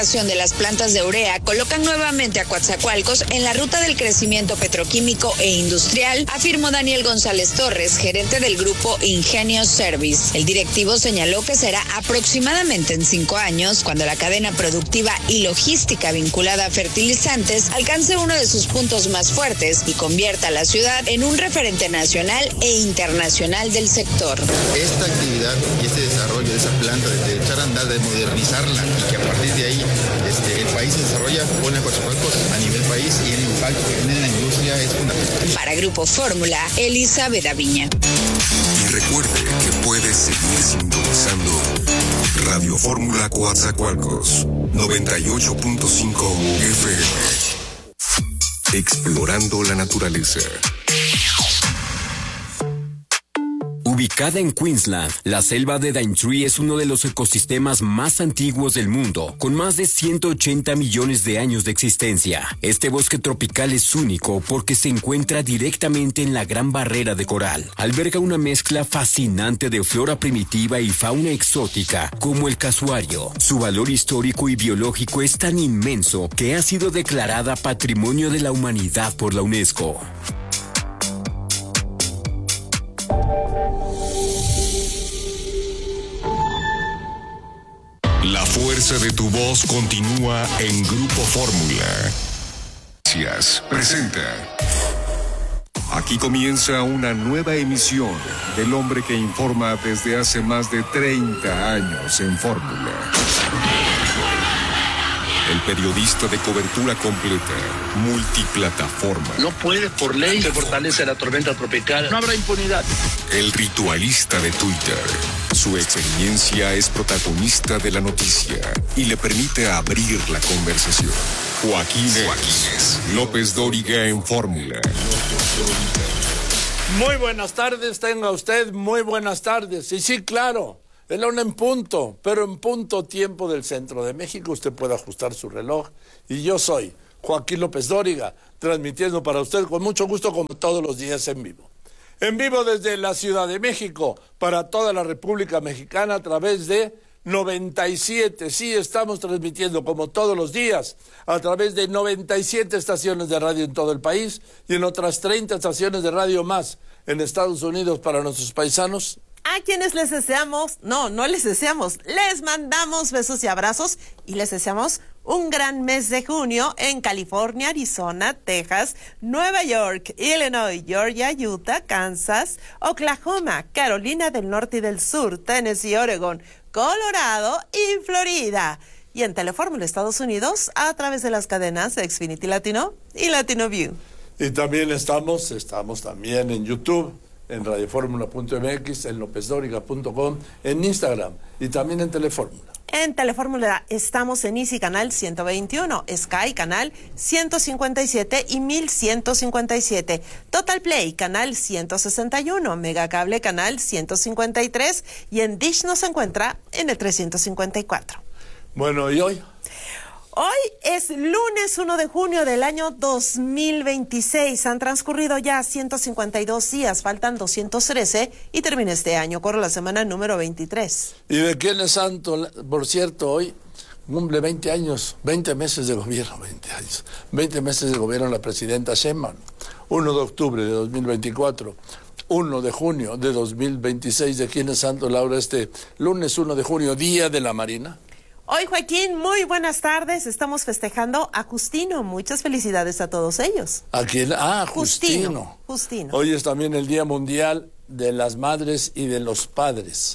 De las plantas de urea colocan nuevamente a Coatzacoalcos en la ruta del crecimiento petroquímico e industrial, afirmó Daniel González Torres, gerente del grupo Ingenio Service. El directivo señaló que será aproximadamente en 5 años cuando la cadena productiva y logística vinculada a fertilizantes alcance uno de sus puntos más fuertes y convierta a la ciudad en un referente nacional e internacional del sector. Esta actividad y este desarrollo de esa planta, de echar a andar, de modernizarla y que a partir de ahí el país se desarrolla, pone a Coatzacoalcos a nivel país y el impacto que tiene en la industria es fundamental. Para Grupo Fórmula, Elizabeth Aviña. Y recuerde que puede seguir sintonizando Radio Fórmula Coatzacoalcos 98.5 FM. Explorando la naturaleza. Ubicada en Queensland, la selva de Daintree es uno de los ecosistemas más antiguos del mundo, con más de 180 millones de años de existencia. Este bosque tropical es único porque se encuentra directamente en la Gran Barrera de Coral. Alberga una mezcla fascinante de flora primitiva y fauna exótica, como el casuario. Su valor histórico y biológico es tan inmenso que ha sido declarada Patrimonio de la Humanidad por la UNESCO. La fuerza de tu voz continúa en Grupo Fórmula. Gracias. Presenta. Aquí comienza una nueva emisión del hombre que informa desde hace más de 30 años en Fórmula. El periodista de cobertura completa, multiplataforma. No puede, por ley, se fortalece la tormenta tropical. No habrá impunidad. El ritualista de Twitter. Su experiencia es protagonista de la noticia y le permite abrir la conversación. Joaquín López Dóriga en Fórmula. Muy buenas tardes, tenga usted muy buenas tardes. Y sí, claro, es la una en punto, pero en punto tiempo del centro de México. Usted puede ajustar su reloj. Y yo soy Joaquín López Dóriga, transmitiendo para usted con mucho gusto como todos los días en vivo. En vivo desde la Ciudad de México, para toda la República Mexicana a través de 97. Sí, estamos transmitiendo como todos los días a través de 97 estaciones de radio en todo el país y en otras 30 estaciones de radio más en Estados Unidos para nuestros paisanos. A quienes les deseamos, no les deseamos, les mandamos besos y abrazos y les deseamos un gran mes de junio en California, Arizona, Texas, Nueva York, Illinois, Georgia, Utah, Kansas, Oklahoma, Carolina del Norte y del Sur, Tennessee, Oregon, Colorado y Florida. Y en Telefórmula Estados Unidos a través de las cadenas de Xfinity Latino y Latino View. Y también estamos también en YouTube, en radioformula.mx, en lopezdoriga.com, en Instagram y también en Telefórmula. En Telefórmula estamos en Easy Canal 121, Sky Canal 157 y 1157, Total Play Canal 161, Megacable Canal 153 y en Dish nos encuentra en el 354. Bueno, ¿y hoy? Hoy es lunes 1 de junio del año 2026. Han transcurrido ya 152 días, faltan 213 y termina este año. Corre la semana número 23. ¿Y de quién es santo? Por cierto, hoy cumple 20 años, 20 meses de gobierno, 20 meses de gobierno la presidenta Sheinbaum. 1 de octubre de 2024. 1 de junio de 2026. ¿De quién es santo, Laura, este lunes 1 de junio, Día de la Marina? Hoy, Joaquín, muy buenas tardes. Estamos festejando a Justino. Muchas felicidades a todos ellos. ¿A quién? Ah, Justino. Hoy es también el Día Mundial de las Madres y de los Padres.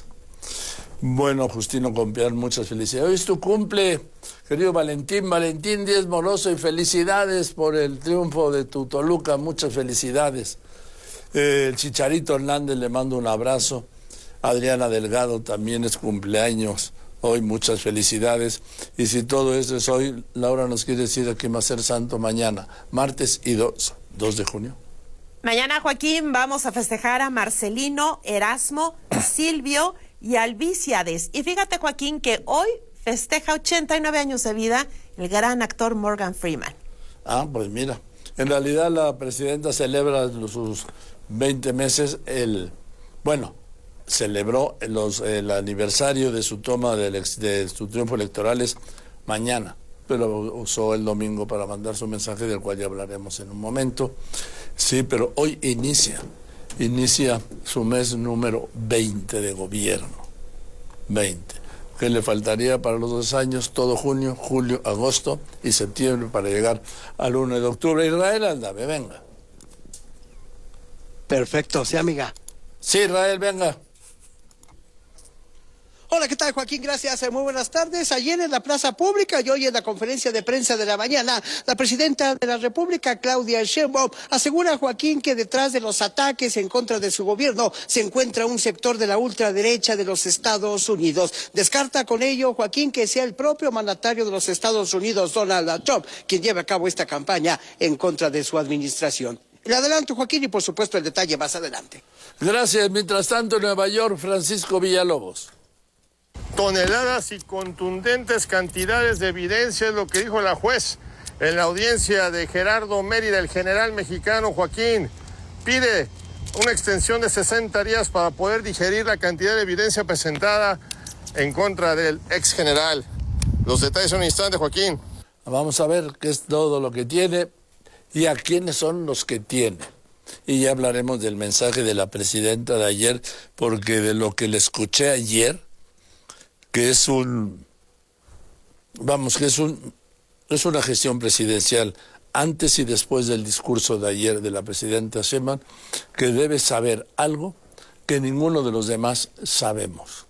Bueno, Justino Compián, muchas felicidades. Hoy es tu cumple, querido Valentín. Valentín Díez Moroso, y felicidades por el triunfo de tu Toluca. Muchas felicidades. El Chicharito Hernández, le mando un abrazo. Adriana Delgado también es cumpleaños. Hoy muchas felicidades. Y si todo eso es hoy, Laura nos quiere decir que va a ser santo mañana, martes y 2 de junio. Mañana, Joaquín, vamos a festejar a Marcelino, Erasmo, Silvio y Albíciades. Y fíjate, Joaquín, que hoy festeja 89 años de vida el gran actor Morgan Freeman. Ah, pues mira, en realidad la presidenta celebra sus 20 meses, celebró el aniversario de su toma de su triunfo electoral mañana, pero usó el domingo para mandar su mensaje, del cual ya hablaremos en un momento. Sí, pero hoy inicia su mes número 20 de gobierno. 20. ¿Qué le faltaría para los 2 años? Todo junio, julio, agosto y septiembre para llegar al 1 de octubre. Israel, ándame, venga. Perfecto, sí, amiga. Sí, Israel, venga. Hola, ¿qué tal, Joaquín? Gracias, muy buenas tardes. Ayer en la Plaza Pública y hoy en la conferencia de prensa de la mañana, la presidenta de la República, Claudia Sheinbaum, asegura, Joaquín, que detrás de los ataques en contra de su gobierno se encuentra un sector de la ultraderecha de los Estados Unidos. Descarta con ello, Joaquín, que sea el propio mandatario de los Estados Unidos, Donald Trump, quien lleve a cabo esta campaña en contra de su administración. Le adelanto, Joaquín, y por supuesto el detalle más adelante. Gracias. Mientras tanto, en Nueva York, Francisco Villalobos. Toneladas y contundentes cantidades de evidencia es lo que dijo la juez en la audiencia de Gerardo Mérida. El general mexicano Joaquín pide una extensión de 60 días para poder digerir la cantidad de evidencia presentada en contra del ex general. Los detalles en un instante, Joaquín. Vamos a ver qué es todo lo que tiene y a quiénes son los que tiene. Y ya hablaremos del mensaje de la presidenta de ayer, porque de lo que le escuché ayer, que es una gestión presidencial antes y después del discurso de ayer de la presidenta Sheinbaum, que debe saber algo que ninguno de los demás sabemos.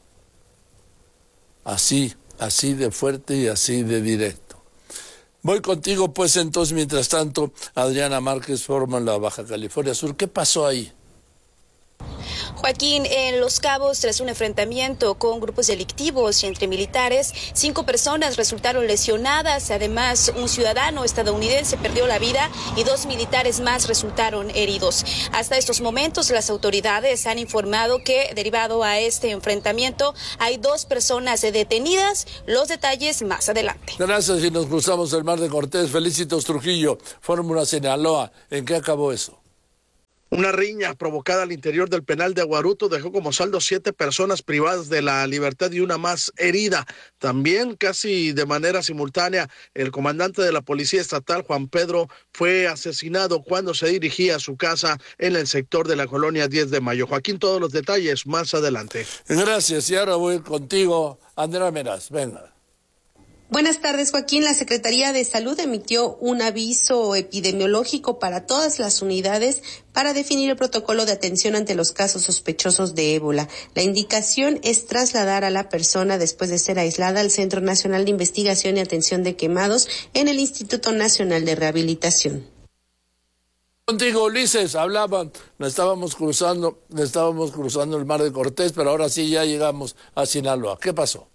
Así de fuerte y así de directo. Voy contigo, pues, entonces, mientras tanto, Adriana Márquez, Fórmula Baja California Sur. ¿Qué pasó ahí? Joaquín, en Los Cabos, tras un enfrentamiento con grupos delictivos y entre militares, 5 personas resultaron lesionadas. Además, un ciudadano estadounidense perdió la vida y 2 militares más resultaron heridos. Hasta estos momentos, las autoridades han informado que, derivado a este enfrentamiento, hay 2 personas detenidas. Los detalles más adelante. Gracias, y nos cruzamos el Mar de Cortés. Felicitos, Trujillo, Fórmula Sinaloa. ¿En qué acabó eso? Una riña provocada al interior del penal de Aguaruto dejó como saldo 7 personas privadas de la libertad y una más herida. También, casi de manera simultánea, el comandante de la Policía Estatal, Juan Pedro, fue asesinado cuando se dirigía a su casa en el sector de la colonia 10 de Mayo. Joaquín, todos los detalles más adelante. Gracias, y ahora voy contigo, Andrea Meraz, venga. Buenas tardes, Joaquín. La Secretaría de Salud emitió un aviso epidemiológico para todas las unidades para definir el protocolo de atención ante los casos sospechosos de ébola. La indicación es trasladar a la persona, después de ser aislada, al Centro Nacional de Investigación y Atención de Quemados en el Instituto Nacional de Rehabilitación. Contigo, Ulises, hablaban, estábamos cruzando el Mar de Cortés, pero ahora sí ya llegamos a Sinaloa. ¿Qué pasó?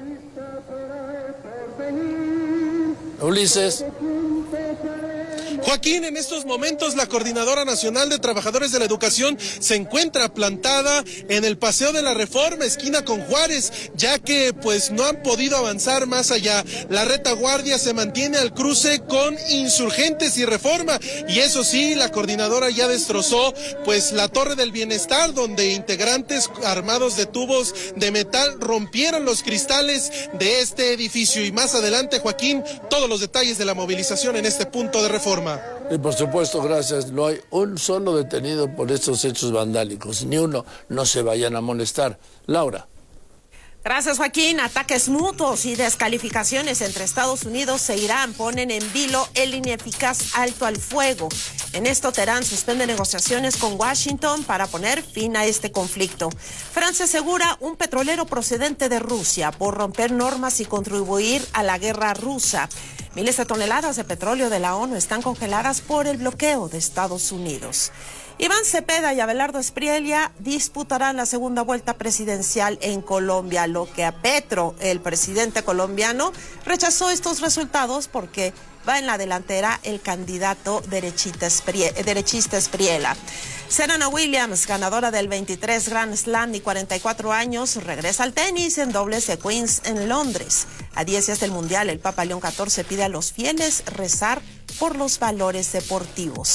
Ulises. Joaquín, en estos momentos la Coordinadora Nacional de Trabajadores de la Educación se encuentra plantada en el Paseo de la Reforma, esquina con Juárez, ya que pues no han podido avanzar más allá. La retaguardia se mantiene al cruce con Insurgentes y Reforma, y eso sí, la coordinadora ya destrozó pues la Torre del Bienestar, donde integrantes armados de tubos de metal rompieron los cristales de este edificio. Y más adelante, Joaquín, todos los detalles de la movilización en este punto de Reforma. Y por supuesto, gracias, no hay un solo detenido por estos hechos vandálicos, ni uno. No se vayan a molestar. Laura. Gracias, Joaquín. Ataques mutuos y descalificaciones entre Estados Unidos e Irán ponen en vilo el ineficaz alto al fuego. En esto, Teherán suspende negociaciones con Washington para poner fin a este conflicto. Francia asegura un petrolero procedente de Rusia por romper normas y contribuir a la guerra rusa. Miles de toneladas de petróleo de la ONU están congeladas por el bloqueo de Estados Unidos. Iván Cepeda y Abelardo Espriella disputarán la segunda vuelta presidencial en Colombia, lo que a Petro, el presidente colombiano, rechazó estos resultados porque va en la delantera el candidato derechista Espriella. Serena Williams, ganadora del 23 Grand Slam y 44 años, regresa al tenis en dobles de Queens en Londres. A 10 días del Mundial, el Papa León XIV pide a los fieles rezar por los valores deportivos.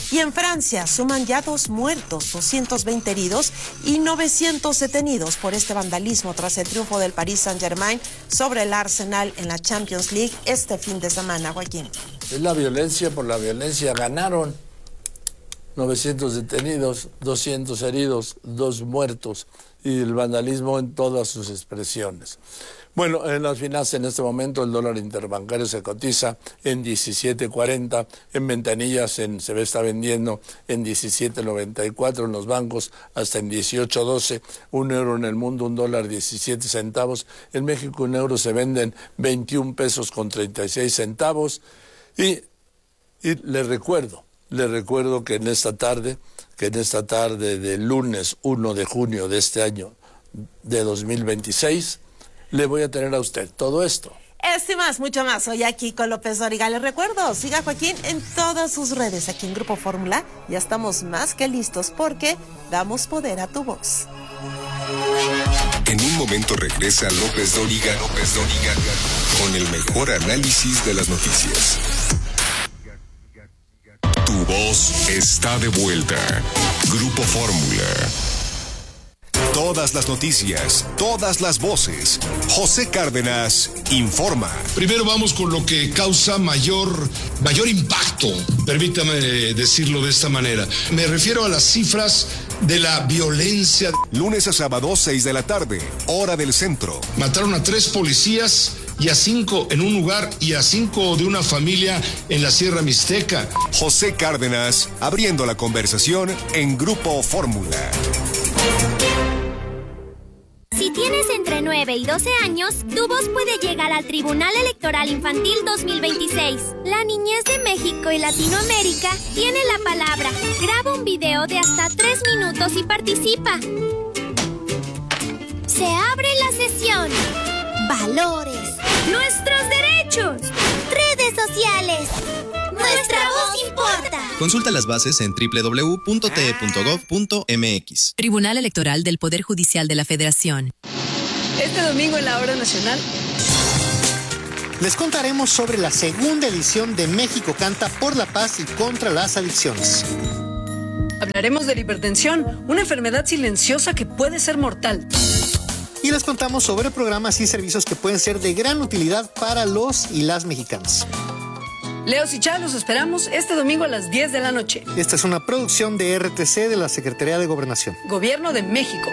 Y en Francia suman ya 2 muertos, 220 heridos y 900 detenidos por este vandalismo tras el triunfo del Paris Saint-Germain sobre el Arsenal en la Champions League este fin de semana, Joaquín. Es la violencia por la violencia. Ganaron. 900 detenidos, 200 heridos, 2 muertos y el vandalismo en todas sus expresiones. Bueno, en las finanzas en este momento el dólar interbancario se cotiza en 17.40, en ventanillas se está vendiendo en 17.94, en los bancos hasta en 18.12, un euro en el mundo, un dólar 17 centavos, en México un euro se vende en 21 pesos con 36 centavos y les recuerdo que en esta tarde del lunes 1 de junio de este año de 2026, le voy a tener a usted todo esto. Esto y más, mucho más. Soy aquí con López Dóriga. Les recuerdo, siga a Joaquín en todas sus redes. Aquí en Grupo Fórmula ya estamos más que listos porque damos poder a tu voz. En un momento regresa López Dóriga con el mejor análisis de las noticias. Tu voz está de vuelta. Grupo Fórmula. Todas las noticias, todas las voces. José Cárdenas informa. Primero vamos con lo que causa mayor impacto, permítame decirlo de esta manera. Me refiero a las cifras de la violencia. Lunes a sábado, 6 de la tarde, hora del centro. Mataron a 3 policías y a 5 en un lugar y a 5 de una familia en la Sierra Mixteca. José Cárdenas, abriendo la conversación en Grupo Fórmula. Si tienes entre 9 y 12 años, tu voz puede llegar al Tribunal Electoral Infantil 2026. La niñez de México y Latinoamérica tiene la palabra. Graba un video de hasta 3 minutos y participa. Se abre la sesión. Valores. Nuestros derechos. Redes sociales. Nuestra voz importa. Consulta las bases en www.te.gov.mx. Tribunal Electoral del Poder Judicial de la Federación. Este domingo en la hora nacional les contaremos sobre la segunda edición de México Canta por la Paz y contra las adicciones. Hablaremos de la hipertensión, una enfermedad silenciosa que puede ser mortal. Y les contamos sobre programas y servicios que pueden ser de gran utilidad para los y las mexicanas. Leo y Chá, los esperamos este domingo a las 10 de la noche. Esta es una producción de RTC de la Secretaría de Gobernación. Gobierno de México.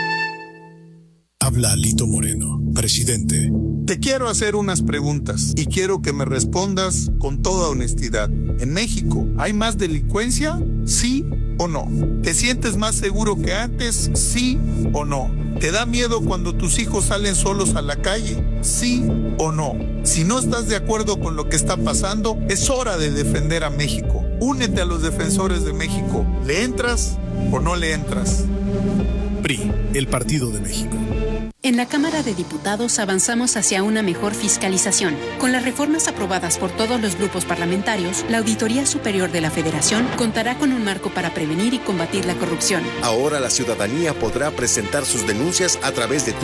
Habla Alito Moreno, presidente. Te quiero hacer unas preguntas y quiero que me respondas con toda honestidad. ¿En México hay más delincuencia? ¿Sí o no? ¿Te sientes más seguro que antes? ¿Sí o no? ¿Te da miedo cuando tus hijos salen solos a la calle? ¿Sí o no? Si no estás de acuerdo con lo que está pasando, es hora de defender a México. Únete a los defensores de México. ¿Le entras o no le entras? PRI, el Partido de México. En la Cámara de Diputados avanzamos hacia una mejor fiscalización. Con las reformas aprobadas por todos los grupos parlamentarios, la Auditoría Superior de la Federación contará con un marco para prevenir y combatir la corrupción. Ahora la ciudadanía podrá presentar sus denuncias a través de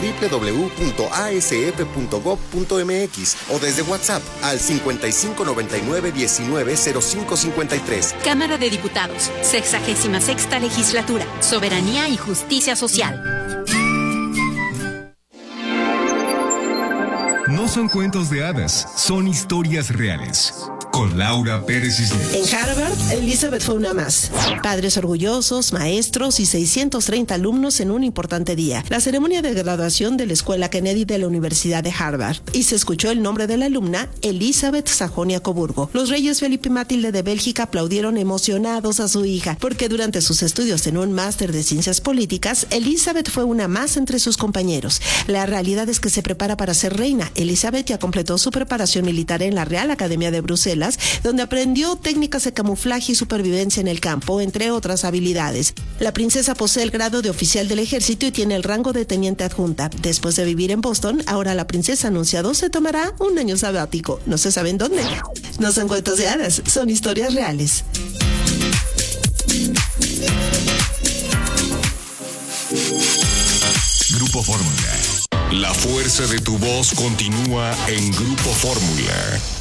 www.asf.gov.mx o desde WhatsApp al 5599-190553. Cámara de Diputados, 66ª Legislatura, Soberanía y Justicia Social. No son cuentos de hadas, son historias reales. Con Laura Pérez Isler. En Harvard, Elizabeth fue una más. Padres orgullosos, maestros y 630 alumnos en un importante día. La ceremonia de graduación de la Escuela Kennedy de la Universidad de Harvard. Y se escuchó el nombre de la alumna, Elizabeth Sajonia-Coburgo. Los reyes Felipe y Matilde de Bélgica aplaudieron emocionados a su hija, porque durante sus estudios en un máster de ciencias políticas, Elizabeth fue una más entre sus compañeros. La realidad es que se prepara para ser reina. Elizabeth ya completó su preparación militar en la Real Academia de Bruselas, donde aprendió técnicas de camuflaje y supervivencia en el campo, entre otras habilidades. La princesa posee el grado de oficial del ejército y tiene el rango de teniente adjunta. Después de vivir en Boston, ahora la princesa ha anunciado se tomará un año sabático. No se sabe en dónde. No son cuentos de hadas, son historias reales. Grupo Fórmula. La fuerza de tu voz continúa en Grupo Fórmula.